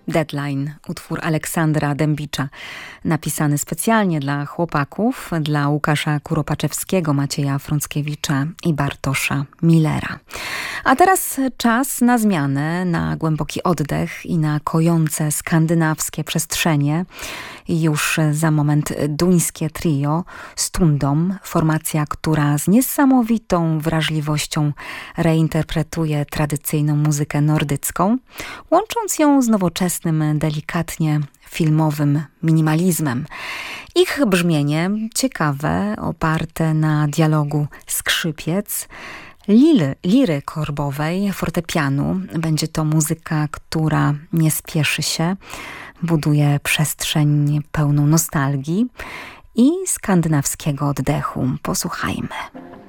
Deadline, utwór Aleksandra Dębicza, napisany specjalnie dla chłopaków, dla Łukasza Kuropaczewskiego, Macieja Frąckiewicza i Bartosza Millera. A teraz czas na zmianę, na głęboki oddech i na kojące skandynawskie przestrzenie. Już za moment duńskie trio Stundom, formacja, która z niesamowitą wrażliwością reinterpretuje tradycyjną muzykę nordycką, łącząc ją z nowoczesnym, delikatnie filmowym minimalizmem. Ich brzmienie ciekawe, oparte na dialogu skrzypiec, liry korbowej, fortepianu. Będzie to muzyka, która nie spieszy się, buduje przestrzeń pełną nostalgii i skandynawskiego oddechu. Posłuchajmy.